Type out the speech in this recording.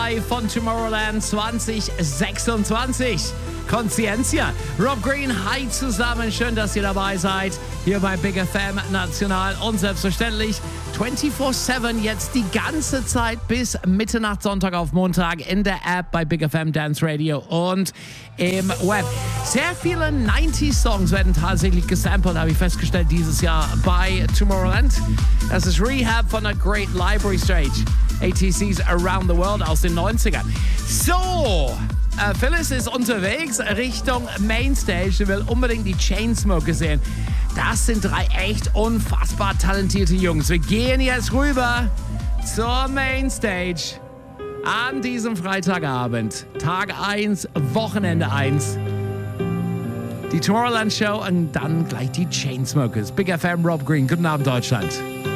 Von Tomorrowland 2026. Consciencia, Rob Green, hi zusammen, schön, dass ihr dabei seid, hier bei Big FM National und selbstverständlich 24/7 jetzt die ganze Zeit bis Mitternacht, Sonntag auf Montag in der App bei Big FM Dance Radio und im Web. Sehr viele 90s-Songs werden tatsächlich gesampelt, habe ich festgestellt, dieses Jahr bei Tomorrowland. Das ist Rehab von der Great Library Stage. ATCs Around the World aus den 90ern. So, Phyllis ist unterwegs Richtung Mainstage. Sie will unbedingt die Chainsmokers sehen. Das sind drei echt unfassbar talentierte Jungs. Wir gehen jetzt rüber zur Mainstage an diesem Freitagabend. Tag 1, Wochenende 1. Die Tomorrowland Show und dann gleich die Chainsmokers. Big FM, Rob Green. Guten Abend, Deutschland.